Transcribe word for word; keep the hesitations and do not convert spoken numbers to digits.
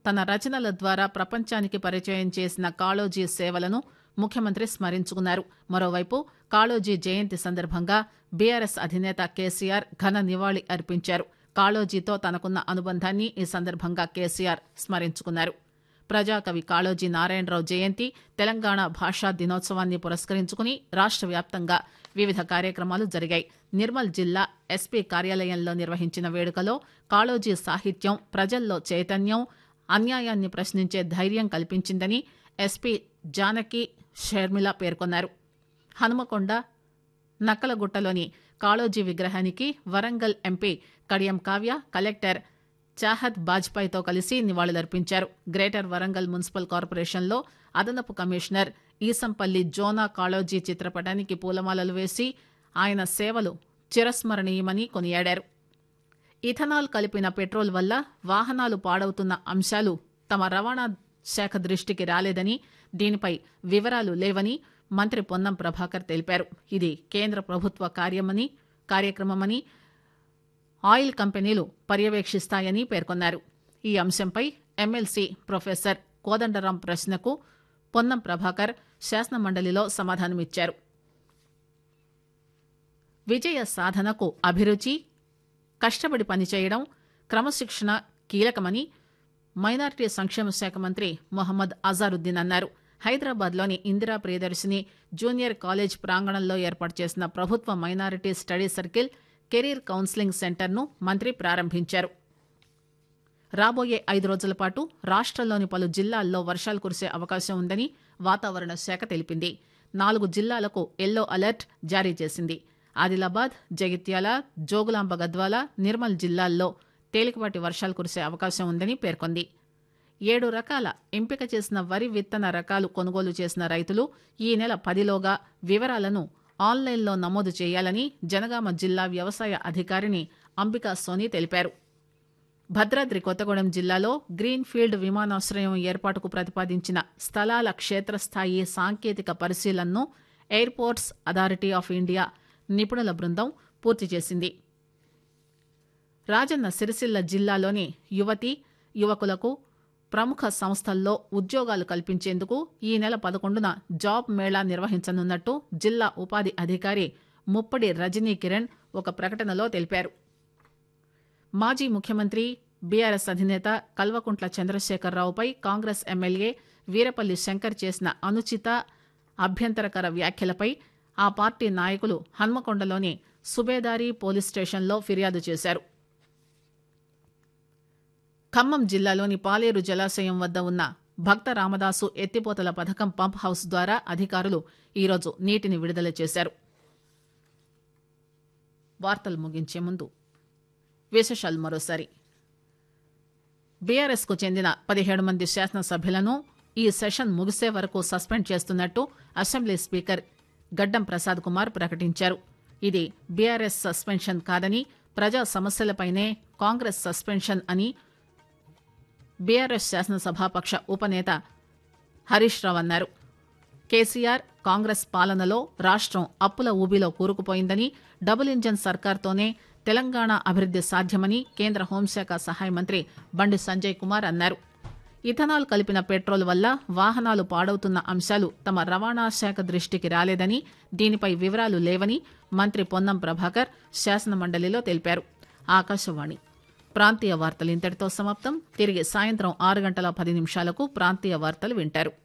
తన రచనల ద్వారా ప్రపంచానికి పరిచయం చేసిన కాళోజీ సేవలను ముఖ్యమంత్రి స్మరించుకున్నారు. మరోవైపు కాళోజీ జయంతి సందర్భంగా బీఆర్ఎస్ అధినేత కేసీఆర్ ఘన నివాళి అర్పించారు. కాళోజీతో తనకున్న అనుబంధాన్ని ఈ సందర్భంగా కేసీఆర్ స్మరించుకున్నారు. ప్రజాకవి కాళోజీ నారాయణరావు జయంతి, తెలంగాణ భాషా దినోత్సవాన్ని పురస్కరించుకుని రాష్ట వ్యాప్తంగా వివిధ కార్యక్రమాలు జరిగాయి. నిర్మల్ జిల్లా ఎస్పీ కార్యాలయంలో నిర్వహించిన వేడుకలో కాళోజీ సాహిత్యం ప్రజల్లో చైతన్యం, అన్యాయాన్ని ప్రశ్నించే ధైర్యం కల్పించిందని ఎస్పీ జానకి షర్మిల పేర్కొన్నారు. హనుమకొండ నక్కలగుట్టలోని కాళోజీ విగ్రహానికి వరంగల్ ఎంపీ కడియం కావ్య, కలెక్టర్ చాహత్ బాజ్పాయ్తో కలిసి నివాళులర్పించారు. గ్రేటర్ వరంగల్ మున్సిపల్ కార్పొరేషన్లో అదనపు కమిషనర్ ఈసంపల్లి జోనా కాళోజీ చిత్రపటానికి పూలమాలలు వేసి ఆయన సేవలు చిరస్మరణీయమని కొనియాడారు. ఇథనాల్ కలిపిన పెట్రోల్ వల్ల వాహనాలు పాడవుతున్న అంశాలు తమ రవాణా శాఖ దృష్టికి రాలేదని, దీనిపై వివరాలు లేవని మంత్రి పొన్నం ప్రభాకర్ తెలిపారు. ఇది కేంద్ర ప్రభుత్వ కార్యమని కార్యక్రమమని ఆయిల్ కంపెనీలు పర్యవేక్షిస్తాయని పేర్కొన్నారు. ఈ అంశంపై ఎమ్మెల్సీ ప్రొఫెసర్ కోదండరాం ప్రశ్నకు పొన్నం ప్రభాకర్ శాసనమండలిలో సమాధానమిచ్చారు. విజయ సాధనకు అభిరుచి, కష్టపడి పనిచేయడం, క్రమశిక్షణ కీలకమని మైనారిటీ సంక్షేమ శాఖ మంత్రి మొహమ్మద్ అజారుద్దీన్ అన్నారు. హైదరాబాద్లోని ఇందిరా ప్రియదర్శిని జూనియర్ కాలేజ్ ప్రాంగణంలో ఏర్పాటు చేసిన ప్రభుత్వ minority study circle, career counselling సెంటర్ను మంత్రి ప్రారంభించారు. రాబోయే ఐదు రోజుల పాటు రాష్టంలోని పలు జిల్లాల్లో వర్షాలు కురిసే అవకాశం ఉందని వాతావరణ శాఖ తెలిపింది. నాలుగు జిల్లాలకు ఎల్లో అలర్ట్ జారీ చేసింది. ఆదిలాబాద్, జగిత్యాల, జోగులాంబ గద్వాల, నిర్మల్ జిల్లాల్లో తేలికపాటి వర్షాలు కురిసే అవకాశం ఉందని పేర్కొంది. ఏడు రకాల ఎంపిక చేసిన వరి విత్తన రకాలు కొనుగోలు చేసిన రైతులు ఈ నెల పదిలోగా వివరాలను ఆన్లైన్లో నమోదు చేయాలని జనగామ జిల్లా వ్యవసాయ అధికారిని అంబికా సోని తెలిపారు. భద్రాద్రి కొత్తగూడెం జిల్లాలో గ్రీన్ ఫీల్డ్ విమానాశ్రయం ఏర్పాటుకు ప్రతిపాదించిన స్థలాల క్షేత్రస్థాయి సాంకేతిక పరిశీలనను ఎయిర్పోర్ట్స్ అథారిటీ ఆఫ్ ఇండియా నిపుణుల బృందం పూర్తి చేసింది. రాజన్న సిరిసిల్ల జిల్లాలోని యువతి యువకులకు ప్రముఖ సంస్థల్లో ఉద్యోగాలు కల్పించేందుకు ఈ నెల పదకొండున జాబ్ మేళా నిర్వహించనున్నట్టు జిల్లా ఉపాధి అధికారి ముప్పడి రజనీ కిరణ్ ఒక ప్రకటనలో తెలిపారు. మాజీ ముఖ్యమంత్రి బీఆర్ఎస్ అధినేత కల్వకుంట్ల చంద్రశేఖరరావుపై కాంగ్రెస్ ఎమ్మెల్యే వీరపల్లి శంకర్ చేసిన అనుచిత, అభ్యంతరకర వ్యాఖ్యలపై ఆ పార్టీ నాయకులు హన్మకొండలోని సుబేదారి పోలీస్ స్టేషన్లో ఫిర్యాదు చేశారు. ఖమ్మం జిల్లాలోని పాలేరు జలాశయం వద్ద ఉన్న భక్త రామదాసు ఎత్తిపోతల పథకం పంప్ హౌస్ ద్వారా అధికారులు ఈరోజు నీటిని విడుదల చేశారు. వార్తలు ముగించే ముందు విశేషాలు మరోసారి. బీఆర్ఎస్ కు చెందిన పదిహేడు మంది శాసనసభ్యులను ఈ సెషన్ ముగిసే వరకు సస్పెండ్ చేస్తున్నట్టు అసెంబ్లీ స్పీకర్ గడ్డం ప్రసాద్ కుమార్ ప్రకటించారు. ఇది బీఆర్ఎస్ సస్పెన్షన్ కాదని, ప్రజా సమస్యలపైనే కాంగ్రెస్ సస్పెన్షన్ అని బీఆర్ఎస్ శాసనసభాపక్ష ఉపనేత హరీష్ రావు అన్నారు. కేసీఆర్ కాంగ్రెస్ పాలనలో రాష్టం అప్పుల ఊబిలో కూరుకుపోయిందని, డబుల్ ఇంజన్ సర్కార్తోనే తెలంగాణ అభివృద్ది సాధ్యమని కేంద్ర హోంశాఖ సహాయ మంత్రి బండి సంజయ్ కుమార్ అన్నారు. ఇథనాల్ కలిపిన పెట్రోల్ వల్ల వాహనాలు పాడవుతున్న అంశాలు తమ రవాణా శాఖ దృష్టికి రాలేదని, దీనిపై వివరాలు లేవని మంత్రి పొన్నం ప్రభాకర్ శాసనమండలిలో తెలిపారు. ఆకాశవాణి ప్రాంతీయ వార్తలు ఇంతటితో సమాప్తం. తిరిగి సాయంత్రం ఆరు గంటల పది నిమిషాలకు ప్రాంతీయ వార్తలు వింటారు.